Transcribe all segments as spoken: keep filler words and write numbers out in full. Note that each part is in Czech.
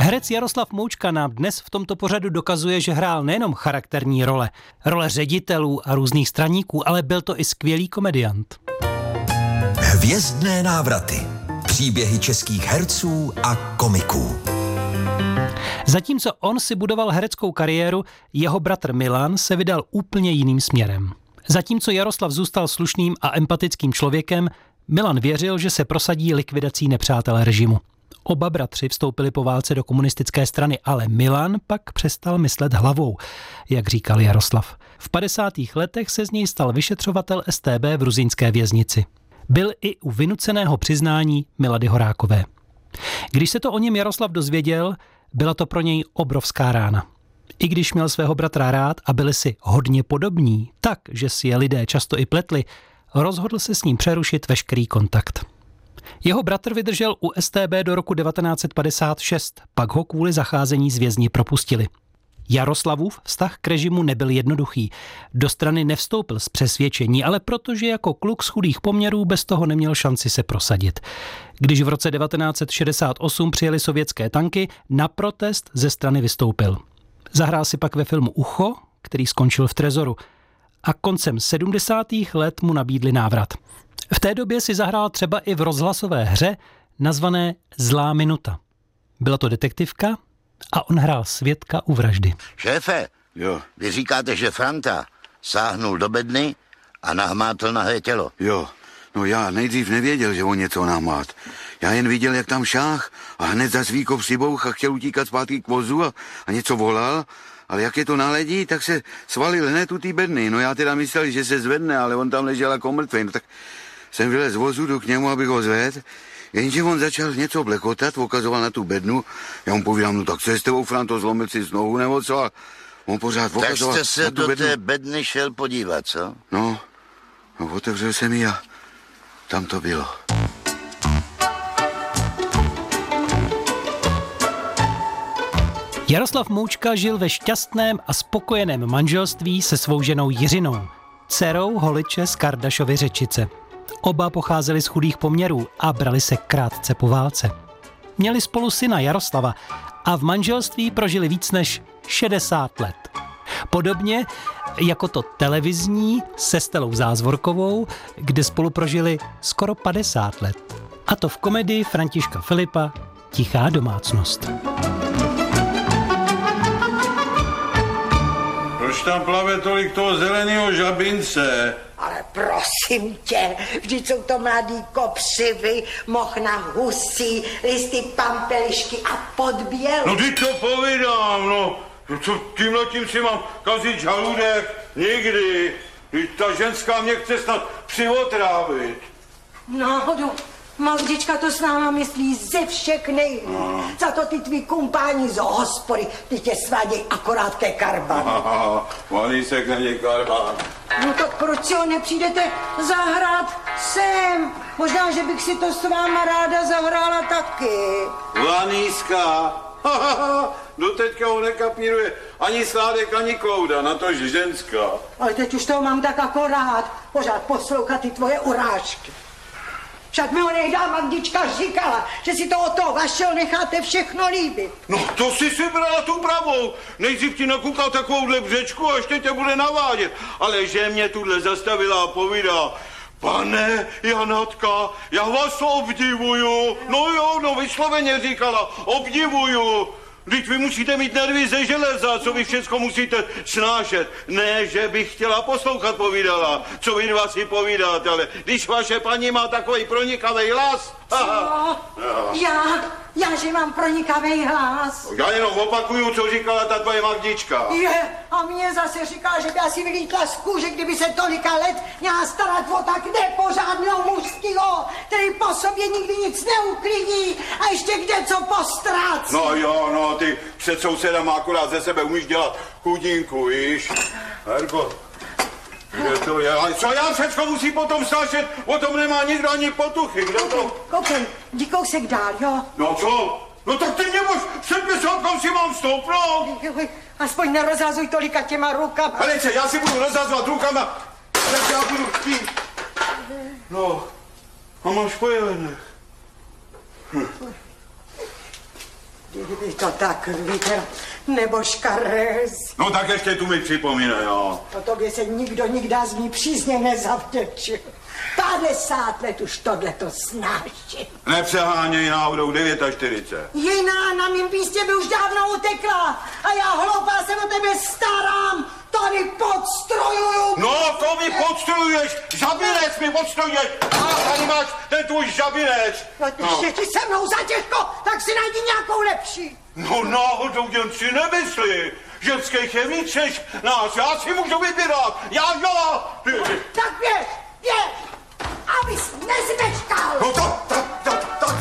Herec Jaroslav Moučka nám dnes v tomto pořadu dokazuje, že hrál nejenom charakterní role, role ředitelů a různých straníků, ale byl to i skvělý komediant. Hvězdné návraty. Příběhy českých herců a komiků. Zatímco on si budoval hereckou kariéru, jeho bratr Milan se vydal úplně jiným směrem. Zatímco Jaroslav zůstal slušným a empatickým člověkem, Milan věřil, že se prosadí likvidací nepřátel režimu. Oba bratři vstoupili po válce do komunistické strany, ale Milan pak přestal myslet hlavou, jak říkal Jaroslav. V padesátých letech se z něj stal vyšetřovatel S T B v Ruzyňské věznici. Byl i u vynuceného přiznání Milady Horákové. Když se to o něm Jaroslav dozvěděl, byla to pro něj obrovská rána. I když měl svého bratra rád a byli si hodně podobní, tak, že si je lidé často i pletli, rozhodl se s ním přerušit veškerý kontakt. Jeho bratr vydržel u S T B do roku devatenáct set padesát šest, pak ho kvůli zacházení z vězni propustili. Jaroslavův vztah k režimu nebyl jednoduchý. Do strany nevstoupil z přesvědčení, ale protože jako kluk z chudých poměrů bez toho neměl šanci se prosadit. Když v roce devatenáct set šedesát osm přijeli sovětské tanky, na protest ze strany vystoupil. Zahrál si pak ve filmu Ucho, který skončil v trezoru. A koncem sedmdesátých let mu nabídli návrat. V té době si zahrál třeba i v rozhlasové hře nazvané Zlá minuta. Byla to detektivka a on hrál svědka u vraždy. Šéfe, jo. Vy říkáte, že Franta sáhnul do bedny a nahmátl nahé tělo. Jo, no já nejdřív nevěděl, že on něco nahmát. Já jen viděl, jak tam šáh a hned za svíko přibouch a chtěl utíkat zpátky k vozu a, a něco volal. Ale jak je to naledí, tak se svalil hned u té bedny. No já teda myslel, že se zvedne, ale on tam ležel jako mrtvý. No tak jsem vylez z vozu, jdu k němu, abych ho zvedl. Jenže on začal něco blekotat, ukazoval na tu bednu. Já mu povídám, no tak co je s tebou, Franto, zlomil si z nohu nebo co? A on pořád ukazoval tak jste se na tu do bednu. té bedny šel podívat, co? No, no otevřel jsem ji a tam to bylo. Jaroslav Moučka žil ve šťastném a spokojeném manželství se svou ženou Jiřinou, dcerou holiče z Kardašovy Řečice. Oba pocházeli z chudých poměrů a brali se krátce po válce. Měli spolu syna Jaroslava a v manželství prožili víc než šedesát let. Podobně jako to televizní se Stelou Zázvorkovou, kde spolu prožili skoro padesát let. A to v komedii Františka Filipa Tichá domácnost. Proč tam plave tolik toho zeleného žabince? Ale prosím tě, vždyť jsou to mladý kopřivy, mohna husí, listy pampelišky a podběl. No ty to povídám, no. No co tímhletím si mám kazit žaludek? Nikdy. Vždyť ta ženská mě chce snad přivotrávit. Náhodou, Magdička to s náma myslí ze všech nejlíp. No. Za to ty tvý kumpáni z hospody, ty tě sváděj akorát ke karbanu. Malý se k něj karbán. No tak proč si ho nepřijdete zahrát sem? Možná, že bych si to s váma ráda zahrála taky. Laníska. Doteďka ho nekapíruje ani Sládek, ani Klouda, na to ženská. Ale teď už toho mám tak akorát. Pořád poslouchat ty tvoje urážky. Však mi ho nejdá Magdička říkala, že si to od toho vašeho necháte všechno líbit. No to si si brala tu pravou. Nejdřív ti nakukal takovouhle břečku a ještě tě bude navádět. Ale že mě tuhle zastavila a povídá, pane Janatka, já vás obdivuju. No jo, no vysloveně říkala, obdivuju. Vždyť vy musíte mít nervy ze železa, co vy všecko musíte snášet. Ne, že bych chtěla poslouchat, povídala, co vy dva si povídáte, ale když vaše paní má takový pronikavý hlas... Co? Já? Já, že mám pronikavý hlas? Já jenom opakuju, co říkala ta tvoje Magdička. Je, a mě zase říkala, že by asi vylítla z kůže, kdyby se tolika let měla starat o tak nepořádného mužskýho, který po sobě nikdy nic neuklidí a ještě kde co postrácí. No jo, no, ty před sousedama akorát ze sebe umíš dělat chudinku, víš? Herko, kde to je? Ale co já všecko musí potom snášet? O tom nemá nikdo ani potuchy. Kdo to? Koukej, jdi kousek dál, jo? No co? No tak ty mě mož před pěsátkou si mám stoupnout. Aspoň nerozhazuj tolika těma rukama. Helice, já si budu rozhazovat rukama, tak já budu chtít. No, a máš pojelených. Hm. Kdyby to tak, víte, nebo škarez. No tak ještě tu mi připomínej, jo. O tobě se nikdo nikdy z mý přízně nezavděčil. padesát let už tohleto snáším. Nepřeháněj náhodou čtyřicet devět. Jiná na mým místě by už dávno utekla. A já hloupá se o tebe starám. Tady podstrujuju. No, to mi podstruješ. Žabinec mi podstruješ. A tady máš ten tvůj žabinec. No, když je ti se mnou zatěžko, tak si najdi nějakou lepší. No náhodou jen si nemyslí. Ženských je víc než nás. Já si můžu vybírat. Já, já. Tak běž, běž, abys nezmečkal. No tak, tak, tak, tak.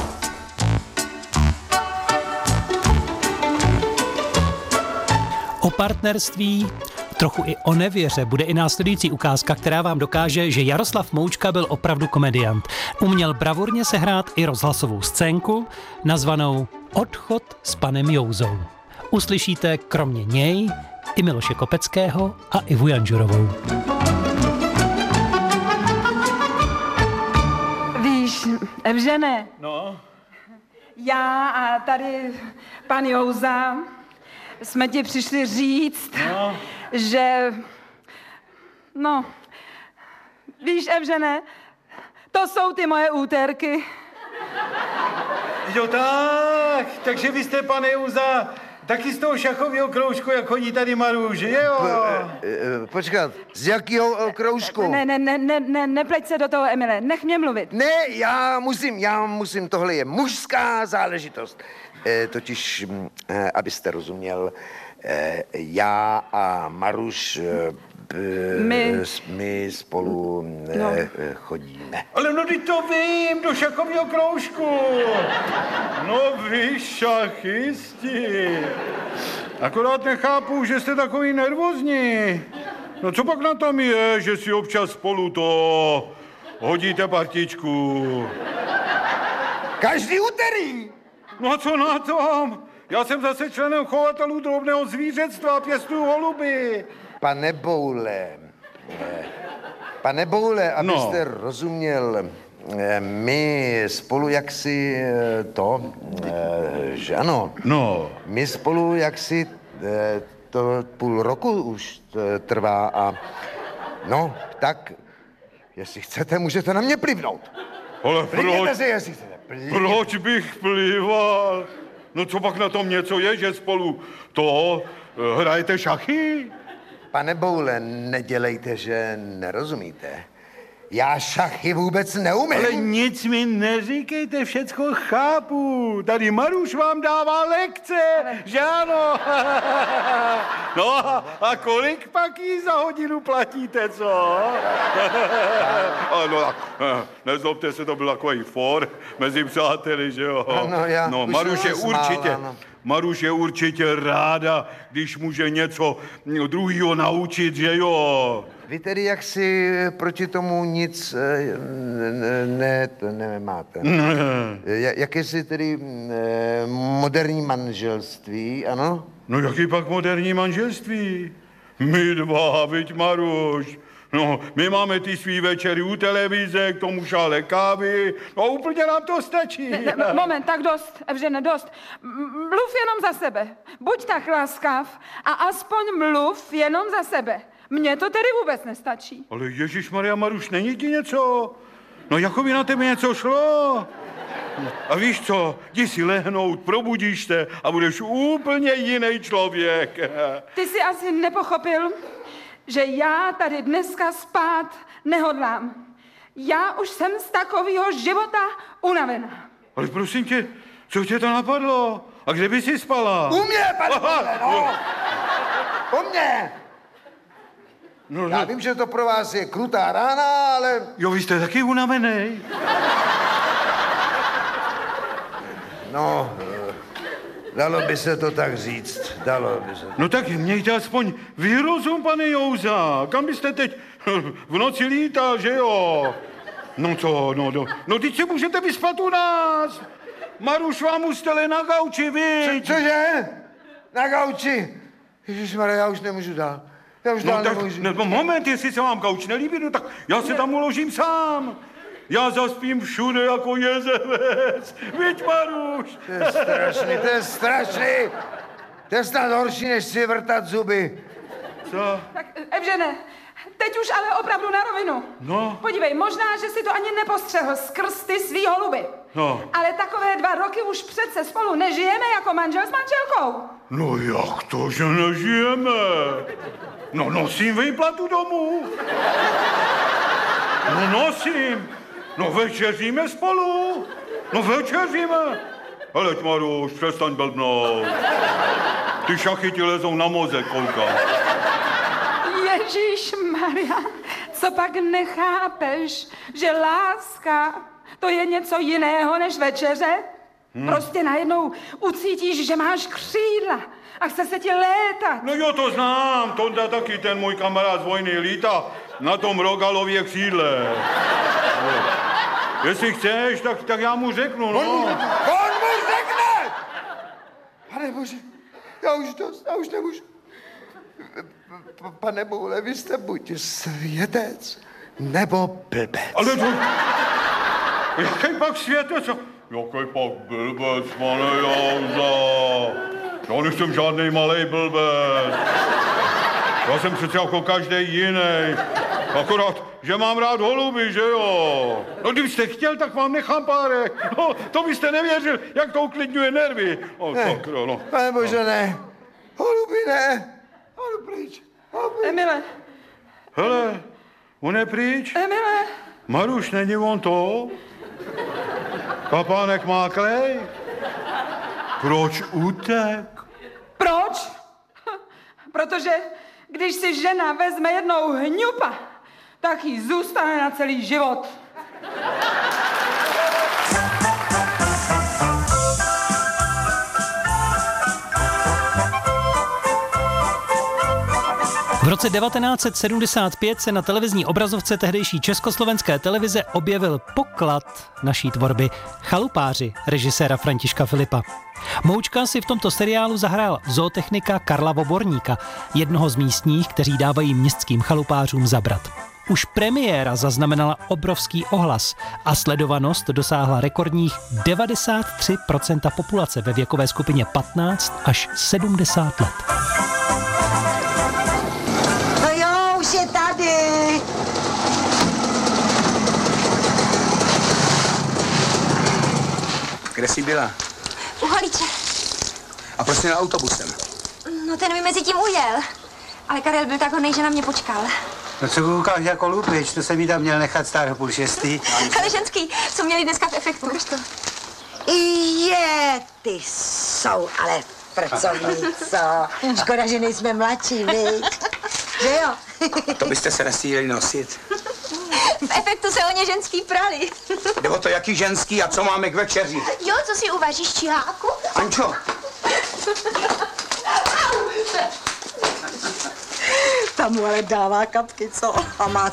O partnerství, trochu i o nevěře bude i následující ukázka, která vám dokáže, že Jaroslav Moučka byl opravdu komediant. Uměl bravurně sehrát i rozhlasovou scénku, nazvanou Odchod s panem Jouzou. Uslyšíte kromě něj i Miloše Kopeckého a Ivu Janžurovou. Víš, Evžene, No, já a tady pan Jouza jsme ti přišli říct, no. že, no, víš, Evžene, to jsou ty moje úterky. Jo tak, takže vy jste, pane Jouza, taky z toho šachového kroužku, jak chodí tady Maruš, že jo? Počkat, z jakého kroužku? Ne, ne, ne, ne, ne, nepleť se do toho, Emile, nech mě mluvit. Ne, já musím, já musím, tohle je mužská záležitost. E, totiž, e, abyste rozuměl, e, já a Maruš, e, My. my spolu e, No. chodíme. Ale no, teď to vím, do šachového kroužku. No vy šachisti. Akorát nechápu, že jste takový nervózní. No co pak na tom je, že si občas spolu to hodíte partičku? Každý úterý! No a co na tom? Já jsem zase členem chovatelů drobného zvířectva a pěstuju holuby. Pane Boule, eh, pane Boule, abyste no. rozuměl, eh, my spolu jaksi eh, to, eh, že ano, No. my spolu jaksi eh, to půl roku už eh, trvá a no, tak, jestli chcete, můžete na mě plivnout. Ale Plivněte proč, si, jestli chcete. Plivněte. proč bych plival? No co pak na tom něco je, že spolu to eh, hrajete šachy? Pane Boule, nedělejte, že nerozumíte. Já šachy vůbec neumím. Ale nic mi neříkejte, všecko chápu. Tady Maruš vám dává lekce, že ano? No a kolik pak jí za hodinu platíte, co? No, nezlobte se, to byl takový for mezi přáteli, že jo? Ano, já no, už Maruš jsem je smál, určitě, ano. Maruš je určitě ráda, když může něco druhýho naučit, že jo? Vy tedy jaksi proti tomu nic eh, ne, ne, to nemáte. Ja- Jakési tedy eh, moderní manželství, ano? No jaký pak moderní manželství? My dva, viď Maruš. No, my máme ty svý večery u televize, k tomu šále kávy. No úplně nám to stačí. Ne, ne, moment, tak dost, Evžene, dost. M- Mluv jenom za sebe. Buď tak láskav a aspoň mluv jenom za sebe. Mně to tedy vůbec nestačí. Ale Ježišmarja, Maruš, není ti něco? No jako by na tebe něco šlo. A víš co, jdi si lehnout, probudíš se a budeš úplně jiný člověk. Ty jsi asi nepochopil, že já tady dneska spát nehodlám. Já už jsem z takového života unavená. Ale prosím tě, co tě to napadlo? A kde by si spala? U mě, pane Boule, no! U mě! No, Já no, vím, že to pro vás je krutá rána, ale jo, vy jste taky unavený. no, eh, dalo by se to tak říct, dalo by se to. No tak mějte aspoň výrozum, pane Jouza. Kam byste teď v noci lítal, že jo? No co, no, no, no teď se můžete vyspat u nás. Maruš vám ustele na gauči, viď? Co, cože? Na gauči? Ježišmarja, já už nemůžu dál. Já už No dál tak, nemůžu. no, moment, jestli se vám gauč nelíbí, no tak já se tam uložím sám. Já zaspím všude jako jezevec. Viď, Maruš? To je strašný, to je strašný. To je snad horší, než si vrtat zuby. Co? Tak, Evžene, teď už ale opravdu na rovinu. No. Podívej, možná, že si to ani nepostřehl skrz ty svý holuby. No. Ale takové dva roky už přece spolu nežijeme jako manžel s manželkou. No jak to, že nežijeme? No nosím výplatu domů. No nosím. No večeříme spolu. No večeříme. Hele, Maruš, přestaň blbnout. Ty šachy ti lezou na mozek, koukám. Ježíš Maria, co pak nechápeš, že láska to je něco jiného než večeře? Hmm. Prostě najednou ucítíš, že máš křídla a chce se ti létat. No jo, to znám, Tonda taky, ten můj kamarád z vojny lítá na tom Rogalově křídle. No. Jestli chceš, tak, tak já mu řeknu, no. On, on mu řekne! Pane Bože, já už dost, já už nemůžu. Pane Boule, vy jste buď světec, nebo blbec. Ale to... Jaký pak světec? Jaký pak blbec, pane Jauza? Já nejsem žádnej malej blbec. Já jsem přece jako každý jiný. Akorát, že mám rád holuby, že jo? No kdybyste chtěl, tak vám nechám párek. No, to byste nevěřil, jak to uklidňuje nervy. No, ne, sakra, no. Pane Bože, ne. Holuby ne. Holuby pryč. Holuby. Emile. Hele, on je pryč. Emile. Maruš, není on to? Kapánek má klej? Proč utek? Proč? Protože když si žena vezme jednou hňupa, tak jí zůstane na celý život. V roce devatenáct set sedmdesát pět se na televizní obrazovce tehdejší československé televize objevil poklad naší tvorby Chalupáři režiséra Františka Filipa. Moučka si v tomto seriálu zahrál zootechnika Karla Voborníka, jednoho z místních, kteří dávají městským chalupářům zabrat. Už premiéra zaznamenala obrovský ohlas a sledovanost dosáhla rekordních devadesát tři procent populace ve věkové skupině patnáct až sedmdesát let. No jo, už je tady. Kde jsi byla? U Holíče. A proč jsi na autobusem? No ten mi mezi tím ujel. Ale Karel byl tak hodnej, že na mě počkal. No co koukáš jako lupič, to jsem jí tam měl nechat stát o půl šestý. Ale ženský, co měli dneska v efektu, víš to? Je, ty jsou ale pracovní, co? Škoda, že nejsme mladší, viď? Že jo? To byste se nestíhli nosit. V efektu se o ně ženský prali. Jde o to, jaký ženský a co máme k večeři. Jo, co si uvaříš, čiláku? Ančo. Ta mu ale dává kapky, co? A má